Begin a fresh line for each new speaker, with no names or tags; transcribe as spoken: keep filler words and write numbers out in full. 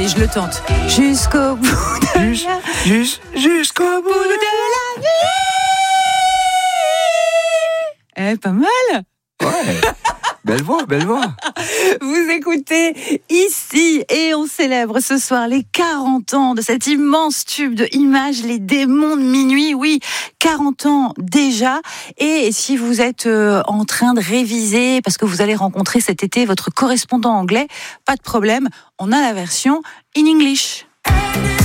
Allez, je le tente. Jusqu'au bout de
Juste,
la...
juste, jusqu'au bout
de la nuit. Eh, pas mal.
Ouais. Belle voix, belle voix.
Vous écoutez ici et on célèbre ce soir les quarante ans de cet immense tube de Images, les démons de minuit. Oui, quarante ans déjà. Et si vous êtes en train de réviser parce que vous allez rencontrer cet été votre correspondant anglais, pas de problème, on a la version in English.